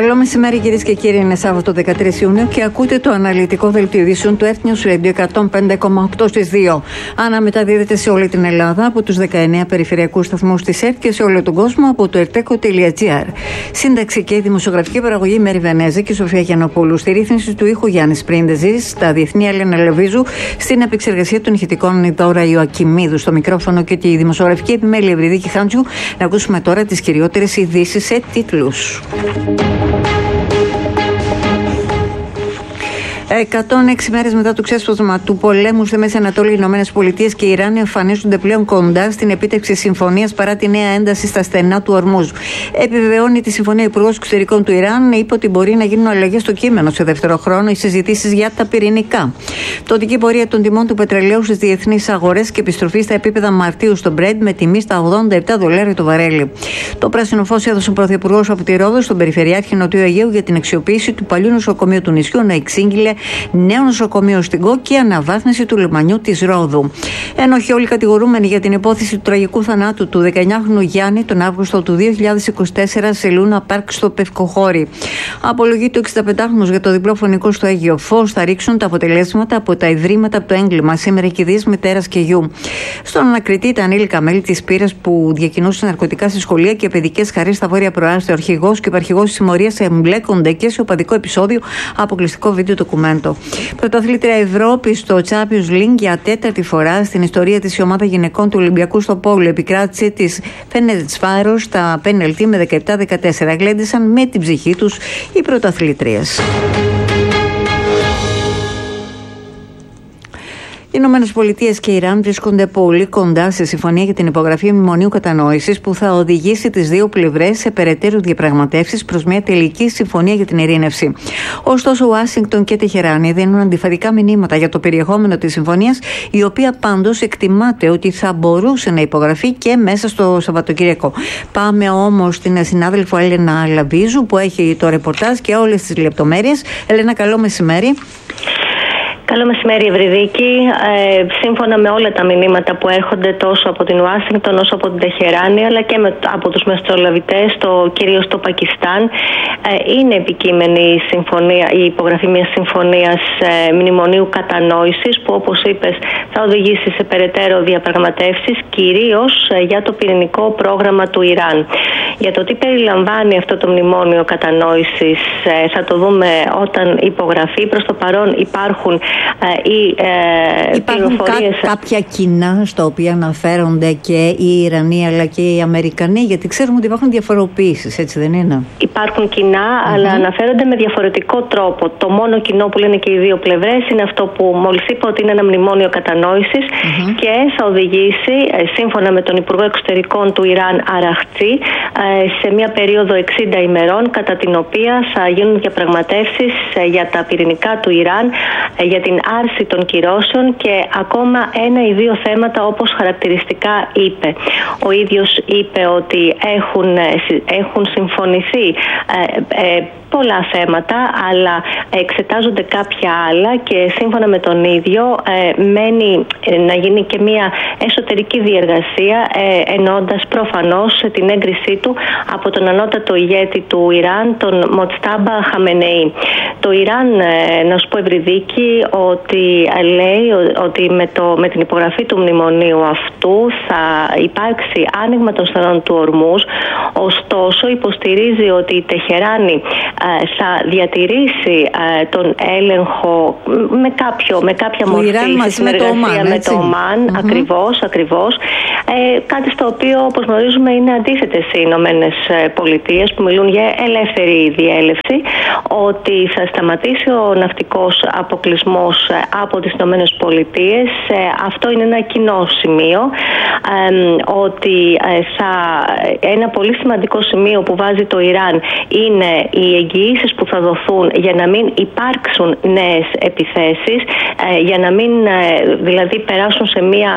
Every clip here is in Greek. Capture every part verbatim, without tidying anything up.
Καλό μεσημέρι, κυρίες και κύριοι. Είναι Σάββατο δεκατρείς Ιουνίου και ακούτε το αναλυτικό δελτίο ειδήσεων του Earth News Radio εκατόν πέντε κόμμα οκτώ στις δύο. Αναμεταδίδεται σε όλη την Ελλάδα από τους δεκαεννέα περιφερειακούς σταθμούς της ΕΡΤ και σε όλο τον κόσμο από το ερτέκο τελεία τζι άρ. Σύνταξη και δημοσιογραφική παραγωγή Μέρη Βενέζη και Σοφία Γιαννοπούλου. Στη ρύθμιση του ήχου Γιάννης Πρίντεζης, στα διεθνή Έλενα Λεβίζου, στην επεξεργασία των ηχητικών η Δώρα Ιωακιμίδου, στο μικρόφωνο και τη δημοσιογραφική επιμέλεια Ευρυδίκη Χάντζου. Να ακούσουμε τώρα τις κυριότερες ειδήσεις σε τίτλους. εκατόν έξι μέρες μετά το ξέσπασμα του πολέμου στη Μέση Ανατολή, οι Ηνωμένες Πολιτείες και η Ιράν εμφανίζονται πλέον κοντά στην επίτευξη συμφωνίας παρά τη νέα ένταση στα στενά του Ορμούζ. Επιβεβαιώνει τη συμφωνία ο Υπουργός Εξωτερικών του Ιράν, είπε ότι μπορεί να γίνουν αλλαγές στο κείμενο σε δεύτερο χρόνο οι συζητήσεις για τα πυρηνικά. Πτωτική πορεία των τιμών του πετρελαίου στις διεθνείς αγορές και επιστροφή στα επίπεδα Μαρτίου στο Brent με τιμή στα ογδόντα επτά δολάρια το βαρέλι. Το πράσινο φως έδωσε ο Πρωθυπουργός από τη Ρόδο στον Περιφερειάρχη Νοτιού Αιγαίου για την αξιοποίηση του παλιού νοσοκομείου του νησιού, να εξήγηλε νέο νοσοκομείο στην Κο και αναβάθμιση του λιμανιού της Ρόδου. Ένοχοι όλοι κατηγορούμενοι για την υπόθεση του τραγικού θανάτου του δεκαεννιάχρονου Γιάννη τον Αύγουστο του δύο χιλιάδες είκοσι τέσσερα σε Λούνα Πάρκ στο Πευκοχώρι. Απολογεί το εξηνταπεντάχρονος για το διπλό φωνικό στο Αίγιο Φως. Θα ρίξουν τα αποτελέσματα από τα ιδρύματα από το έγκλημα. Σήμερα οι κηδείες μητέρας και γιου. Στον ανακριτή τα ανήλικα μέλη της πύρας που διακινούσαν ναρκωτικά στη σχολεία και παιδικές χαρές στα βόρεια προάστια. Ο αρχηγός και υπαρχηγός της συμμορίας εμπλέκονται και σε οπαδικό επεισόδιο. Αποκλειστικό βίντεο ντοκουμέντο. Πρωταθλήτρια Ευρώπη στο Champions League για τέταρτη φορά στην ιστορία της, η ομάδα γυναικών του Ολυμπιακού στο Πόλο επικράτησε της Φενερτσβάρος στα πέναλτι με δεκαεπτά δεκατέσσερα. Γλέντισαν με την ψυχή τους οι πρωταθλήτριες. Οι Ηνωμένες Πολιτείες και η Ιράν βρίσκονται πολύ κοντά σε συμφωνία για την υπογραφή μνημονίου κατανόησης που θα οδηγήσει τις δύο πλευρές σε περαιτέρω διαπραγματεύσεις προς μια τελική συμφωνία για την ειρήνευση. Ωστόσο, Ουάσιγκτον και Τεχεράνη δίνουν αντιφατικά μηνύματα για το περιεχόμενο της συμφωνίας, η οποία πάντως εκτιμάται ότι θα μπορούσε να υπογραφεί και μέσα στο Σαββατοκύριακο. Πάμε όμως στην συνάδελφο Έλενα Λαβίζου που έχει το ρεπορτάζ και όλες τις λεπτομέρειες. Έλενα, καλό μεσημέρι. Καλό μεσημέρι, Ευρυδίκη. Ε, σύμφωνα με όλα τα μηνύματα που έρχονται τόσο από την Ουάσιγκτον όσο από την Τεχεράνη, αλλά και με, από τους μεσολαβητές, το, κυρίως στο Πακιστάν, ε, είναι επικείμενη η, συμφωνία, η υπογραφή μιας συμφωνίας ε, μνημονίου κατανόησης, που όπως είπες θα οδηγήσει σε περαιτέρω διαπραγματεύσεις, κυρίως ε, για το πυρηνικό πρόγραμμα του Ιράν. Για το τι περιλαμβάνει αυτό το μνημόνιο κατανόησης ε, θα το δούμε όταν υπογραφεί. Προς το παρόν υπάρχουν Ή, ε, Υπάρχουν κά, κάποια κοινά στα οποία αναφέρονται και οι Ιρανοί αλλά και οι Αμερικανοί, γιατί ξέρουμε ότι υπάρχουν διαφοροποιήσεις, έτσι δεν είναι? Υπάρχουν κοινά, mm-hmm. αλλά αναφέρονται με διαφορετικό τρόπο. Το μόνο κοινό που λένε και οι δύο πλευρές είναι αυτό που μόλις είπα, ότι είναι ένα μνημόνιο κατανόησης mm-hmm. και θα οδηγήσει, σύμφωνα με τον Υπουργό Εξωτερικών του Ιράν Αραχτζή, σε μια περίοδο εξήντα ημερών, κατά την οποία θα γίνουν διαπραγματεύσεις για τα πυρηνικά του Ιράν, για την άρση των κυρώσεων και ακόμα ένα ή δύο θέματα, όπως χαρακτηριστικά είπε. Ο ίδιος είπε ότι έχουν, έχουν συμφωνηθεί ε, ε, πολλά θέματα, αλλά εξετάζονται κάποια άλλα και σύμφωνα με τον ίδιο ε, μένει ε, να γίνει και μια εσωτερική διεργασία, ε, εννοώντας προφανώς την έγκρισή του από τον ανώτατο ηγέτη του Ιράν, τον Μοτστάμπα Χαμενεή. Το Ιράν, ε, να σου πω, Ευρυδίκη, ότι λέει ότι με, το, με την υπογραφή του μνημονίου αυτού θα υπάρξει άνοιγμα των στενών του Ορμούζ. Ωστόσο, υποστηρίζει ότι η Τεχεράνη θα διατηρήσει ε, τον έλεγχο με, κάποιο, με κάποια του μορφή Ιράν, στη συνεργασία με το Ομάν, με το Ομάν mm-hmm. ακριβώς, ακριβώς. Ε, κάτι στο οποίο, όπως γνωρίζουμε, είναι αντίθετες οι Ηνωμένες Πολιτείες που μιλούν για ελεύθερη διέλευση, ότι θα σταματήσει ο ναυτικός αποκλεισμός από τις Ηνωμένες Πολιτείες. Ε, αυτό είναι ένα κοινό σημείο, ε, ότι ε, θα, ένα πολύ σημαντικό σημείο που βάζει το Ιράν είναι οι εγγυήσεις που θα δοθούν για να μην υπάρξουν νέες επιθέσεις, ε, για να μην ε, δηλαδή περάσουν σε μια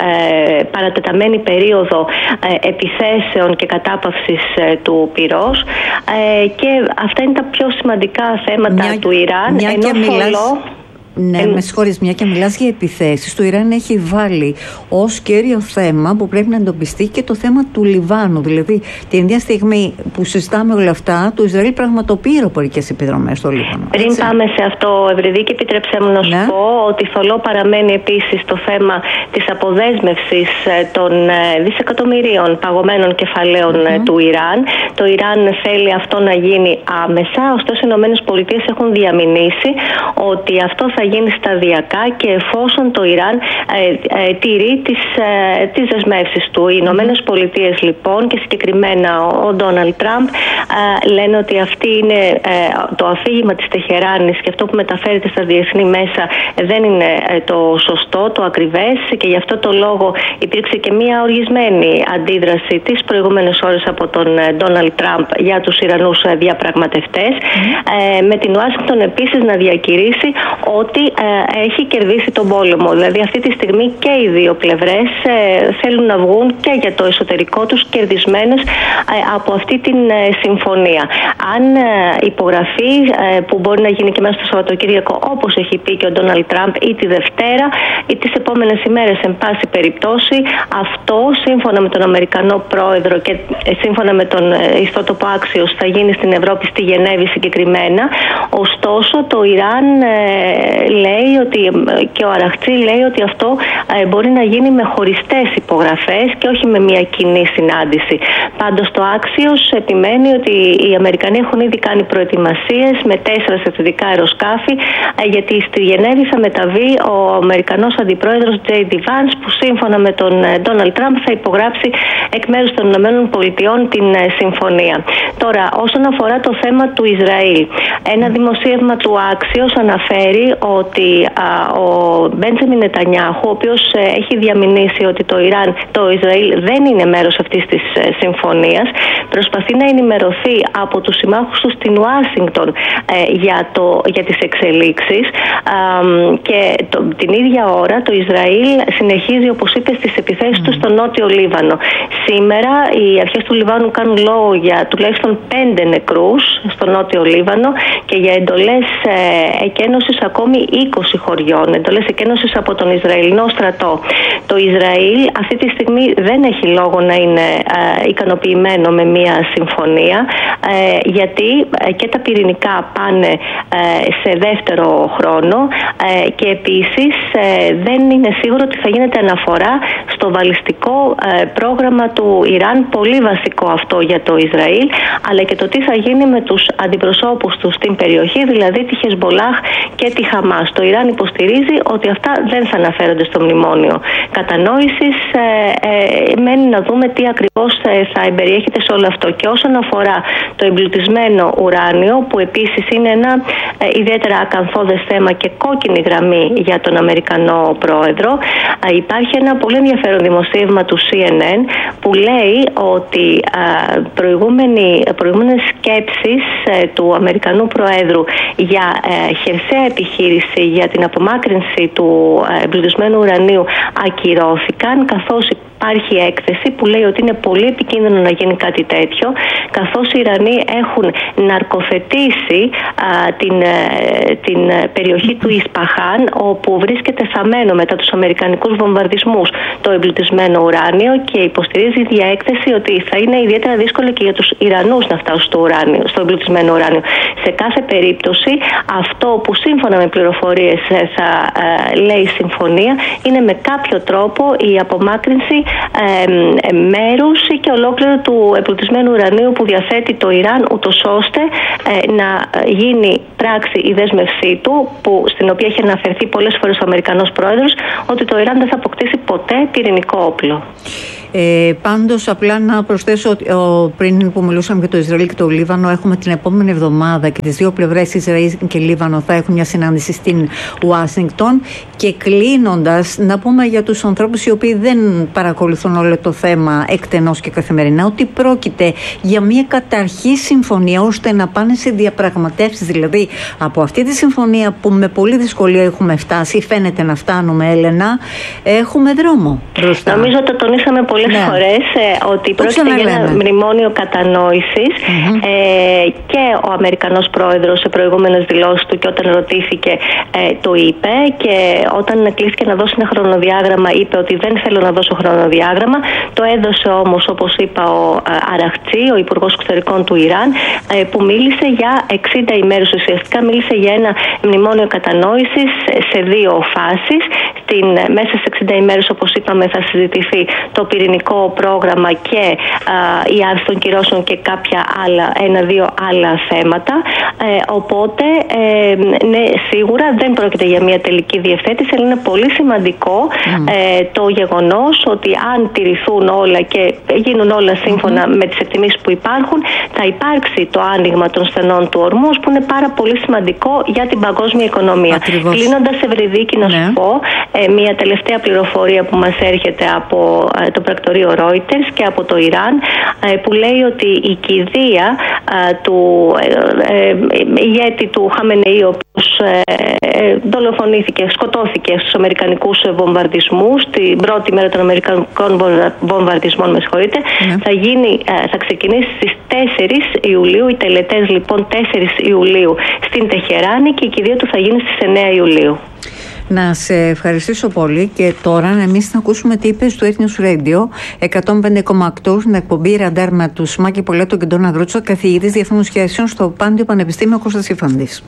ε, παρατεταμένη περίοδο ε, επιθέσεων και κατάπαυσης ε, του πυρός, ε, και αυτά είναι τα πιο σημαντικά θέματα μια, του Ιράν. Μια ενώ και μιλάς, φολό... Ναι, ε, με συγχωρείς, μια και μιλάς για επιθέσεις. Το Ιράν έχει βάλει ως κύριο θέμα που πρέπει να εντοπιστεί και το θέμα του Λιβάνου. Δηλαδή, την ίδια στιγμή που συζητάμε όλα αυτά, το Ισραήλ πραγματοποιεί αεροπορικές επιδρομές στο Λίβανο. Πριν έτσι πάμε σε αυτό, Ευρυδίκη, επιτρέψτε μου να σου ναι. πω ότι θολό παραμένει επίσης το θέμα της αποδέσμευσης των δισεκατομμυρίων παγωμένων κεφαλαίων mm-hmm. του Ιράν. Το Ιράν θέλει αυτό να γίνει άμεσα, ωστόσο οι Ηνωμένες Πολιτείες έχουν διαμηνήσει ότι αυτό θα γίνει σταδιακά και εφόσον το Ιράν ε, ε, τηρεί τις, ε, τις δεσμεύσεις του. Οι Ηνωμένες Πολιτείες λοιπόν και συγκεκριμένα ο Ντόναλντ Τραμπ ε, λένε ότι αυτή είναι ε, το αφήγημα της Τεχεράνης και αυτό που μεταφέρεται στα διεθνή μέσα δεν είναι ε, το σωστό, το ακριβές, και γι' αυτό το λόγο υπήρξε και μια οργισμένη αντίδραση τις προηγούμενες ώρες από τον Ντόναλντ Τραμπ για τους Ιρανούς διαπραγματευτές, mm. ε, με την Ουάσιγκτον επίσης να διακηρύσει ότι ε, έχει κερδίσει τον πόλεμο. Δηλαδή αυτή τη στιγμή και οι δύο πλευρές ε, θέλουν να βγουν και για το εσωτερικό τους κερδισμένες ε, από αυτή την ε, συμφωνία. Αν ε, υπογραφεί, ε, που μπορεί να γίνει και μέσα στο Σαββατοκύριακο όπως έχει πει και ο Ντόναλντ Τραμπ, ή τη Δευτέρα ή τις επόμενες ημέρες εν πάση περιπτώσει, αυτό σύμφωνα με τον Αμερικανό πρόεδρο και ε, σύμφωνα με τον ε, ιστότοπο Axios θα γίνει στην Ευρώπη, στη Γενέβη συγκεκριμένα. Ωστόσο το Ιράν ε, λέει ότι, και ο Αραχτσί λέει ότι αυτό ε, μπορεί να γίνει με χωριστές υπογραφές και όχι με μια κοινή συνάντηση. Πάντως το Axios επιμένει ότι οι Αμερικανοί έχουν ήδη κάνει προετοιμασίες με τέσσερα στρατιωτικά αεροσκάφη, ε, γιατί στη Γενέβη θα μεταβεί ο Αμερικανός αντιπρόεδρος τζέι ντι Vance, που σύμφωνα με τον Ντόναλντ Τραμπ θα υπογράψει εκ μέρους των Ηνωμένων Πολιτειών την ε, συμφωνία. Τώρα, όσον αφορά το θέμα του Ισραήλ, ένα δημοσίευμα του Axios αναφέρει ότι α, ο Μπέντζαμιν Νετανιάχου, ο οποίος ε, έχει διαμηνήσει ότι το Ιράν, το Ισραήλ δεν είναι μέρος αυτής της ε, συμφωνίας, προσπαθεί να ενημερωθεί από τους συμμάχους του στην Ουάσιγκτον ε, για, το, για τις εξελίξεις, α, και το, την ίδια ώρα το Ισραήλ συνεχίζει, όπως είπε, στις επιθέσεις mm. του στο νότιο Λίβανο. Σήμερα οι αρχές του Λιβάνου κάνουν λόγο για τουλάχιστον πέντε νεκρούς στο νότιο Λίβανο και για εντολές ε, εκένωσης ακόμη είκοσι χωριών, εντολές εκένωσης από τον Ισραηλινό στρατό. Το Ισραήλ αυτή τη στιγμή δεν έχει λόγο να είναι ε, ικανοποιημένο με μια συμφωνία, ε, γιατί ε, και τα πυρηνικά πάνε ε, σε δεύτερο χρόνο ε, και επίσης ε, δεν είναι σίγουρο ότι θα γίνεται αναφορά στο βαλιστικό ε, πρόγραμμα του Ιράν, πολύ βασικό αυτό για το Ισραήλ, αλλά και το τι θα γίνει με τους αντιπροσώπους του στην περιοχή, δηλαδή τη Χεσμολάχ και τη Χαμάς. Το Ιράν υποστηρίζει ότι αυτά δεν θα αναφέρονται στο μνημόνιο κατανόησης. Ε, ε, μένει να δούμε τι ακριβώς ε, θα εμπεριέχεται σε όλο αυτό. Και όσον αφορά το εμπλουτισμένο ουράνιο, που επίσης είναι ένα ε, ιδιαίτερα ακαθόδες θέμα και κόκκινη γραμμή για τον Αμερικανό πρόεδρο, ε, υπάρχει ένα πολύ ενδιαφέρον δημοσίευμα του σι εν εν που λέει ότι ε, προηγούμενες σκέψεις ε, του Αμερικανού Προέδρου για ε, χερσαία επιχείρηση για την απομάκρυνση του ε, εμπλουτισμένου ουρανίου ακυρώθηκαν, καθώς υπάρχει έκθεση που λέει ότι είναι πολύ επικίνδυνο να γίνει κάτι τέτοιο, καθώς οι Ιρανοί έχουν ναρκοθετήσει α, την, ε, την περιοχή του Ισπαχάν, όπου βρίσκεται θαμμένο μετά τους αμερικανικούς βομβαρδισμούς το εμπλουτισμένο ουράνιο, και υποστηρίζει η διαέκθεση ότι θα είναι ιδιαίτερα δύσκολο και για τους Ιρανούς να φτάσουν στο, ουράνιο, στο εμπλουτισμένο ουράνιο. Σε κάθε περίπτωση, αυτό που σύμφωνα με πληροφορίες θα ε, λέει η συμφωνία είναι με κάποιο τρόπο η απομάκρυνση ε, ε, μέρους ή και ολόκληρο του εμπλουτισμένου ουρανίου που διαθέτει το Ιράν, ούτως ώστε ε, να γίνει πράξη η δέσμευσή του, που, στην οποία έχει αναφερθεί πολλές φορές ο Αμερικανός πρόεδρος, ότι το Ιράν δεν θα αποκτήσει ποτέ πυρηνικό όπλο. Ε, πάντως, απλά να προσθέσω ότι ο, πριν που μιλούσαμε για το Ισραήλ και το Λίβανο, έχουμε την επόμενη εβδομάδα και τις δύο πλευρές, Ισραήλ και Λίβανο, θα έχουν μια συνάντηση στην Ουάσιγκτον. Και κλείνοντας, να πούμε για τους ανθρώπους οι οποίοι δεν παρακολουθούν όλο το θέμα εκτενώς και καθημερινά, ότι πρόκειται για μια καταρχή συμφωνία ώστε να πάνε σε διαπραγματεύσεις. Δηλαδή, από αυτή τη συμφωνία που με πολλή δυσκολία έχουμε φτάσει, φαίνεται να φτάνουμε, Έλενα, έχουμε δρόμο μπροστά. Νομίζω ότι το τονίσαμε πολύ πολλές ναι. φορές ε, ότι το πρόκειται για ένα μνημόνιο κατανόησης mm-hmm. ε, και ο Αμερικανός πρόεδρος σε προηγούμενες δηλώσεις του και όταν ρωτήθηκε ε, το είπε, και όταν κλείστηκε να δώσει ένα χρονοδιάγραμμα είπε ότι δεν θέλω να δώσω χρονοδιάγραμμα. Το έδωσε όμως, όπως είπα, ο ε, Αραχτσί, ο Υπουργός Εξωτερικών του Ιράν, ε, που μίλησε για εξήντα ημέρες, ουσιαστικά μίλησε για ένα μνημόνιο κατανόησης σε δύο φάσεις. Στην, μέσα σε εξήντα ημέρες, όπως είπαμε, θα συζητηθεί το πυρηνικό πρόγραμμα και α, η άρση των κυρώσεων και κάποια άλλα, ένα-δύο άλλα θέματα. Ε, οπότε, ε, ναι, σίγουρα δεν πρόκειται για μια τελική διευθέτηση, αλλά είναι πολύ σημαντικό mm. ε, το γεγονός ότι αν τηρηθούν όλα και γίνουν όλα σύμφωνα mm. με τις εκτιμήσεις που υπάρχουν, θα υπάρξει το άνοιγμα των στενών του Ορμούζ, που είναι πάρα πολύ σημαντικό για την παγκόσμια οικονομία. Κλείνοντας, Ευρυδίκη, να σου πω ε, μια τελευταία πληροφορία που μας έρχεται από ε, το πρακτορείο Reuters και από το Ιράν, ε, που λέει ότι η κηδεία ε, του ε, ε, ηγέτη του Χαμενεή, ο οποίος ε, δολοφονήθηκε, σκοτώθηκε στους αμερικανικούς βομβαρδισμούς την πρώτη μέρα των αμερικανικών βομβαρδισμών, με συγχωρείτε, mm. θα, γίνει, ε, θα ξεκινήσει στις τέσσερις Ιουλίου, οι τελετές λοιπόν τέσσερις Ιουλίου στην Τεχεράνη, και η κηδεία του θα γίνει στις εννέα Ιουλίου. Να σε ευχαριστήσω πολύ, και τώρα εμείς να ακούσουμε τι είπες του Ethnios Radio εκατόν πέντε κόμμα οκτώ στην εκπομπή Ραντάρ με του Μάκη Πολέτο και τον Ανδρούτσο, καθηγητής διεθνούς σχέσεων στο Πάντιο Πανεπιστήμιο Κώστας Ιφαντής.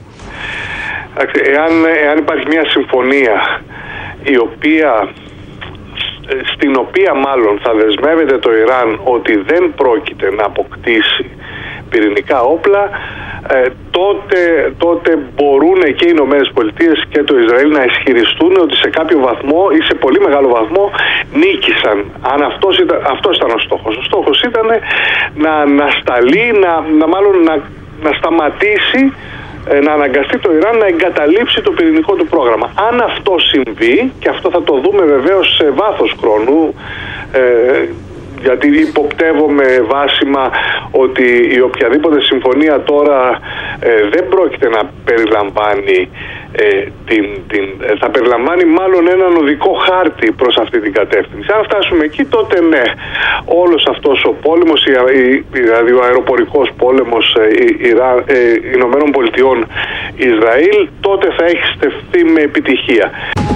Εάν, εάν υπάρχει μια συμφωνία η οποία, στην οποία μάλλον θα δεσμεύεται το Ιράν ότι δεν πρόκειται να αποκτήσει πυρηνικά όπλα, ε, τότε, τότε μπορούν και οι Ηνωμένες Πολιτείες και το Ισραήλ να ισχυριστούν ότι σε κάποιο βαθμό ή σε πολύ μεγάλο βαθμό νίκησαν. Αν αυτός ήταν, αυτός ήταν ο στόχος. Ο στόχος ήταν να ανασταλεί, να, να μάλλον να, να σταματήσει, να αναγκαστεί το Ιράν να εγκαταλείψει το πυρηνικό του πρόγραμμα. Αν αυτό συμβεί, και αυτό θα το δούμε βεβαίως σε βάθος χρόνου, ε, γιατί υποπτεύομαι βάσιμα ότι η οποιαδήποτε συμφωνία τώρα ε, δεν πρόκειται να περιλαμβάνει ε, την, την, ε, θα περιλαμβάνει μάλλον έναν οδικό χάρτη προς αυτή την κατεύθυνση. Αν φτάσουμε εκεί, τότε ναι, όλος αυτός ο πόλεμος, δηλαδή ο αεροπορικός πόλεμος ε, Ιρα, ε, Ηνωμένων Πολιτειών Ισραήλ, τότε θα έχει στεφθεί με επιτυχία.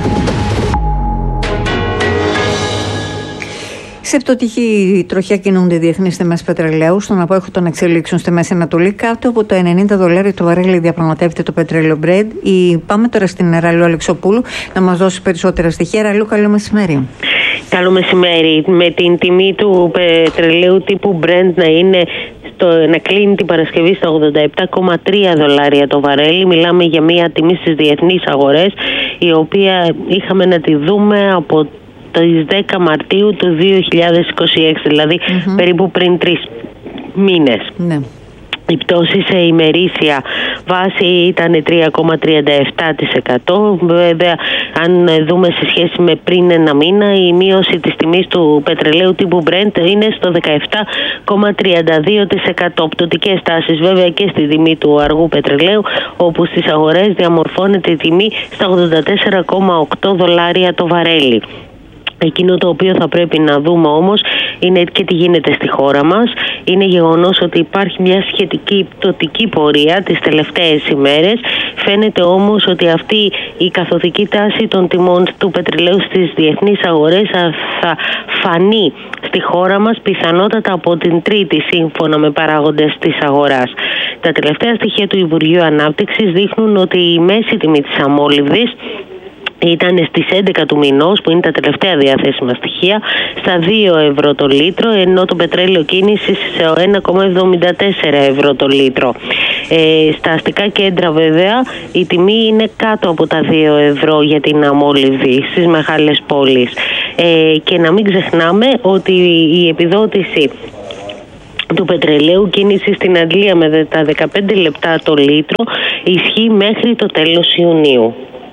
Σε πτωτική τροχιά κινούνται οι διεθνείς τιμές πετρελαίου στον απόϊχο των εξελίξεων στη Μέση Ανατολή. Κάτω από τα ενενήντα δολάρια το βαρέλι διαπραγματεύεται το πετρέλαιο Brent. Πάμε τώρα στην Ραλού Αλεξοπούλου να μας δώσει περισσότερα στοιχεία. Ραλού, καλό μεσημέρι. Καλό μεσημέρι. Με την τιμή του πετρελαίου τύπου Brent να είναι στο, να κλείνει την Παρασκευή στα ογδόντα επτά κόμμα τρία δολάρια το βαρέλι, μιλάμε για μια τιμή στις διεθνείς αγορές, η οποία είχαμε να τη δούμε από τις δέκα Μαρτίου του δύο χιλιάδες είκοσι έξι, δηλαδή mm-hmm. περίπου πριν τρεις μήνες. Ναι. Η πτώση σε ημερήσια βάση ήταν τρία κόμμα τριάντα επτά τοις εκατό. Βέβαια, αν δούμε σε σχέση με πριν ένα μήνα, η μείωση της τιμής του πετρελαίου τύπου Brent είναι στο δεκαεπτά κόμμα τριάντα δύο τοις εκατό. Πτωτικές τάσεις βέβαια και στη τιμή του αργού πετρελαίου, όπου στις αγορές διαμορφώνεται η τιμή στα ογδόντα τέσσερα κόμμα οκτώ δολάρια το βαρέλι. Εκείνο το οποίο θα πρέπει να δούμε όμως είναι και τι γίνεται στη χώρα μας. Είναι γεγονός ότι υπάρχει μια σχετική πτωτική πορεία τις τελευταίες ημέρες. Φαίνεται όμως ότι αυτή η καθοδική τάση των τιμών του πετρελαίου στις διεθνείς αγορές θα φανεί στη χώρα μας πιθανότατα από την Τρίτη, σύμφωνα με παράγοντες της αγοράς. Τα τελευταία στοιχεία του Υπουργείου Ανάπτυξης δείχνουν ότι η μέση τιμή της αμόλυβδης ήταν στις έντεκα του μηνός, που είναι τα τελευταία διαθέσιμα στοιχεία, στα δύο ευρώ το λίτρο, ενώ το πετρέλαιο κίνησης σε ένα κόμμα εβδομήντα τέσσερα ευρώ το λίτρο. Ε, στα αστικά κέντρα βέβαια η τιμή είναι κάτω από τα δύο ευρώ για την αμόλυβδη στις μεγάλες πόλεις. Ε, και να μην ξεχνάμε ότι η επιδότηση του πετρελαίου κίνηση στην Αγγλία με τα δεκαπέντε λεπτά το λίτρο ισχύει μέχρι το τέλος Ιουνίου.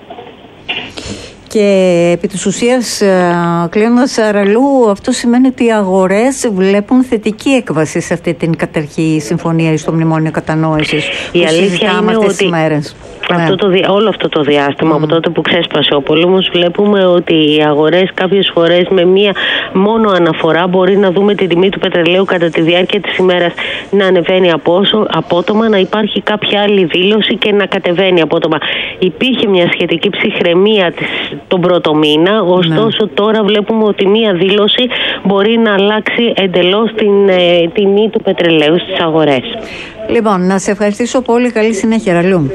Και επί της ουσίας, κλείνοντας, Ραλού, αυτό σημαίνει ότι οι αγορές βλέπουν θετική έκβαση σε αυτή την καταρχή συμφωνία ή στο μνημόνιο κατανόησης που συζητάμε αυτές τις μέρες. Ναι. Αυτό το, όλο αυτό το διάστημα, mm. από τότε που ξέσπασε ο πόλεμος, βλέπουμε ότι οι αγορές κάποιες φορές με μία μόνο αναφορά μπορεί να δούμε την τιμή του πετρελαίου κατά τη διάρκεια της ημέρας να ανεβαίνει απόσο, απότομα, να υπάρχει κάποια άλλη δήλωση και να κατεβαίνει απότομα. Υπήρχε μια σχετική ψυχραιμία της, τον πρώτο μήνα, ωστόσο ναι. τώρα βλέπουμε ότι μία δήλωση μπορεί να αλλάξει εντελώς την ε, τιμή του πετρελαίου στις αγορές. Λοιπόν, να σε ευχαριστήσω πολύ. Καλή συνέχεια, Ραλού.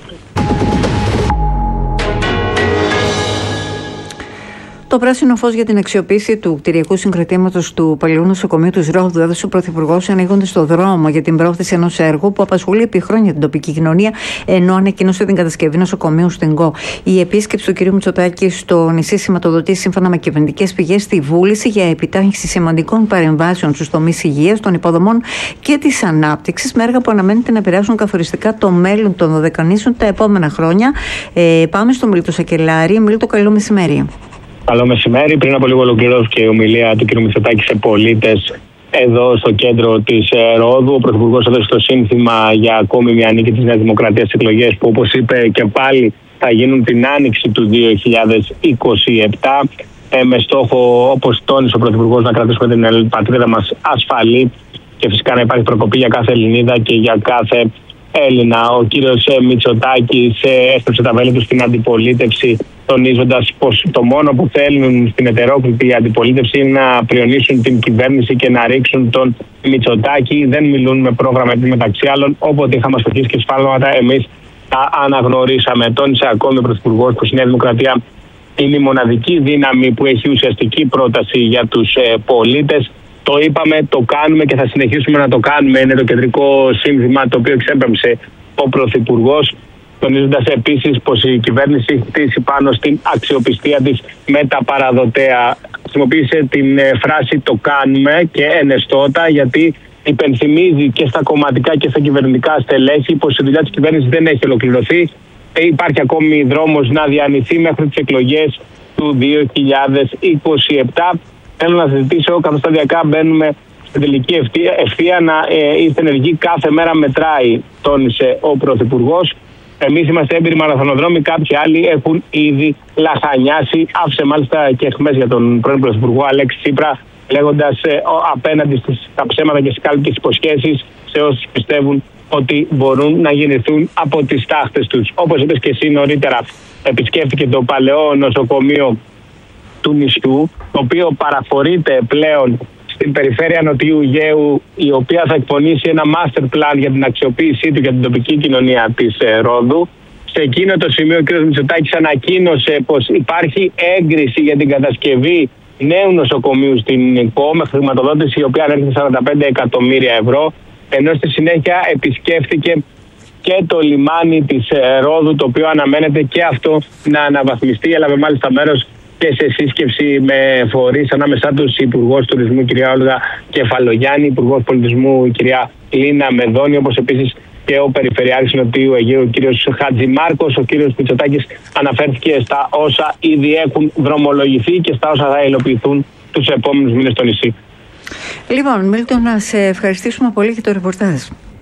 Το πράσινο φως για την αξιοποίηση του κτηριακού συγκροτήματος του παλαιού νοσοκομείου του Ρόδου έδωσε ο Πρωθυπουργός ανοίγοντας στο δρόμο για την πρόθεση ενός έργου που απασχολεί επί χρόνια την τοπική κοινωνία, ενώ ανακοίνωσε την κατασκευή νοσοκομείου στην ΚΟ. Η επίσκεψη του κ. Μητσοτάκη στο νησί σηματοδοτεί, σύμφωνα με κυβερνητικές πηγές, τη βούληση για επιτάχυνση σημαντικών παρεμβάσεων στους τομείς υγείας, των υποδομών και της ανάπτυξης, με έργα που αναμένεται να επηρεάσουν καθοριστικά το μέλλον των Δωδεκανήσων τα επόμενα χρόνια. Ε, πάμε στο Μίλτο Σακελάρη. Μίλτο, καλό μεσημέρι. Καλό μεσημέρι. Πριν από λίγο ολοκληρώθηκε η ομιλία του κ. Μητσοτάκη σε πολίτες εδώ στο κέντρο της Ρόδου. Ο Πρωθυπουργός έδωσε το σύνθημα για ακόμη μια νίκη της Νέας Δημοκρατίας στις εκλογές που, όπως είπε και πάλι, θα γίνουν την άνοιξη του δύο χιλιάδες είκοσι επτά. Ε, με στόχο, όπως τόνισε ο Πρωθυπουργός, να κρατήσουμε την πατρίδα μας ασφαλή και φυσικά να υπάρχει προκοπή για κάθε Ελληνίδα και για κάθε Έλληνα. Ο κύριος Μητσοτάκης έστρεψε τα βέλη του στην αντιπολίτευση, τονίζοντας πως το μόνο που θέλουν στην ετερόκλητη αντιπολίτευση είναι να πριονίσουν την κυβέρνηση και να ρίξουν τον Μητσοτάκη. Δεν μιλούν με πρόγραμμα, μεταξύ άλλων, όποτε είχαμε αστοχίες και σφάλματα, εμείς τα αναγνωρίσαμε. Τόνισε ακόμη ο Πρωθυπουργός πως η Νέα Δημοκρατία είναι η μοναδική δύναμη που έχει ουσιαστική πρόταση για τους ε, πολίτες. Το είπαμε, το κάνουμε και θα συνεχίσουμε να το κάνουμε. Είναι το κεντρικό σύνθημα το οποίο εξέπεμψε ο Πρωθυπουργός, τονίζοντας επίσης πως η κυβέρνηση έχει χτίσει πάνω στην αξιοπιστία της με τα παραδοτέα. Χρησιμοποίησε την φράση «το κάνουμε» και ενεστώτα, γιατί υπενθυμίζει και στα κομματικά και στα κυβερνητικά στελέχη πως η δουλειά της κυβέρνησης δεν έχει ολοκληρωθεί. Υπάρχει ακόμη δρόμος να διανυθεί μέχρι τις εκλογές του δύο χιλιάδες είκοσι επτά. Θέλω να συζητήσω, καθώς σταδιακά μπαίνουμε στην τελική ευθεία, να ε, είστε ενεργοί, κάθε μέρα μετράει, τόνισε ο Πρωθυπουργός. Εμείς είμαστε έμπειροι μαραθωνοδρόμοι, κάποιοι άλλοι έχουν ήδη λαχανιάσει. Άφησε μάλιστα και εχμές για τον πρώην Πρωθυπουργό Αλέξη Τσίπρα, λέγοντας ε, απέναντι στα ψέματα και στις κάλπικες υποσχέσεις σε όσους πιστεύουν ότι μπορούν να γεννηθούν από τις τάχτες τους. Όπως είπες και εσύ νωρίτερα, επισκέφθηκε το παλαιό νοσοκομείο του νησιού, το οποίο παραφορείται πλέον στην περιφέρεια Νοτιού Αιγαίου, η οποία θα εκπονήσει ένα master plan για την αξιοποίησή του για την τοπική κοινωνία της ε, Ρόδου. Σε εκείνο το σημείο ο κ. Μητσοτάκης ανακοίνωσε πως υπάρχει έγκριση για την κατασκευή νέου νοσοκομείου στην ΚΟ με χρηματοδότηση η οποία ανέρχεται σαράντα πέντε εκατομμύρια ευρώ, ενώ στη συνέχεια επισκέφθηκε και το λιμάνι της ε, Ρόδου, το οποίο αναμένεται και αυτό να αναβαθμιστεί. Έλαβε μάλιστα μέρος και σε σύσκεψη με φορείς, ανάμεσά τους η Υπουργός Τουρισμού κ. Όλγα Κεφαλογιάννη, Υπουργός Πολιτισμού κ. Λίνα Μεδόνη, όπως επίσης και ο Περιφερειάρχης Νοτιού Αιγαίου ο κ. Χατζημάρκος. Ο κ. Μητσοτάκης αναφέρθηκε στα όσα ήδη έχουν δρομολογηθεί και στα όσα θα υλοποιηθούν τους επόμενους μήνες στο νησί. Λοιπόν, Μίλτο, να σε ευχαριστήσουμε πολύ για το ρεπορτάζ.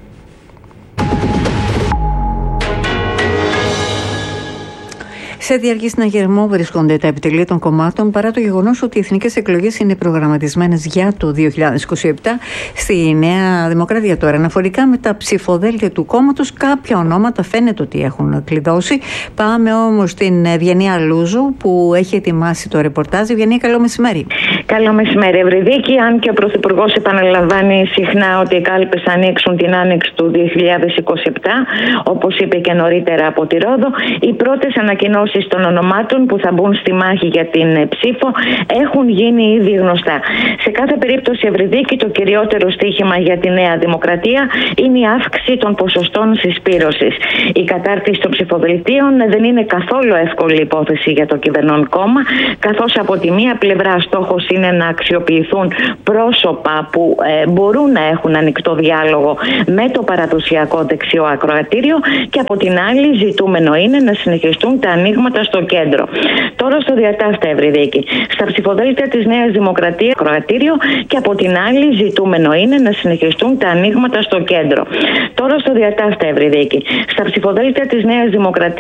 Σε διαρκή συναγερμό βρίσκονται τα επιτελεία των κομμάτων, παρά το γεγονός ότι οι εθνικές εκλογές είναι προγραμματισμένες για το δύο χιλιάδες είκοσι επτά στη Νέα Δημοκρατία. Τώρα, αναφορικά με τα ψηφοδέλτια του κόμματος, κάποια ονόματα φαίνεται ότι έχουν κλειδώσει. Πάμε όμως στην Ευγενία Λούζου, που έχει ετοιμάσει το ρεπορτάζ. Ευγενία, καλό μεσημέρι. Καλό μεσημέρι, Ευρυδίκη. Αν και ο Πρωθυπουργός επαναλαμβάνει συχνά ότι οι κάλπες θα ανοίξουν την άνοιξη του δύο χιλιάδες είκοσι επτά, όπως είπε και νωρίτερα από τη Ρόδο, οι πρώτες ανακοινώσεις των ονομάτων που θα μπουν στη μάχη για την ψήφο έχουν γίνει ήδη γνωστά. Σε κάθε περίπτωση, Ευρυδίκη, το κυριότερο στοίχημα για τη Νέα Δημοκρατία είναι η αύξηση των ποσοστών συσπήρωσης. Η κατάρτιση των ψηφοδελτίων δεν είναι καθόλου εύκολη υπόθεση για το κυβερνών κόμμα, καθώς από τη μία πλευρά στόχος είναι είναι να αξιοποιηθούν πρόσωπα που ε, μπορούν να έχουν ανοιχτό διάλογο με το παραδοσιακό δεξιό ακροατήριο, και από την άλλη ζητούμενο είναι να συνεχιστούν τα ανοίγματα στο κέντρο. Τώρα στο διατάφτα Ευρυδίκη. Στα ψηφοδέλτια της Νέας Δημοκρατίας ακροατήριο, και από την άλλη ζητούμενο είναι να συνεχιστούν τα ανοίγματα στο κέντρο. Τώρα στο διατάφτα Ευρυδίκη. Στα ψηφοδέλτια της Νέας Δημοκρατίας